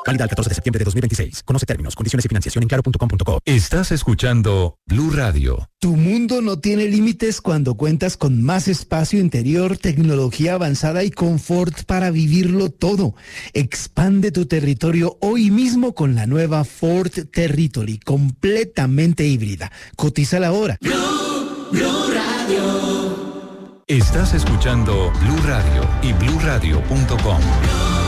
Válida el 14 de septiembre de 2026. Conoce términos, condiciones y financiación en claro.com.co. Estás escuchando Blue Radio. Tu mundo no tiene límites cuando cuentas con más espacio interior, tecnología avanzada y confort para vivirlo todo. Expande tu territorio hoy mismo con la nueva Ford Territory, completamente híbrida. Cotízala ahora. Blue Radio. Estás escuchando Blue Radio y bluradio.com.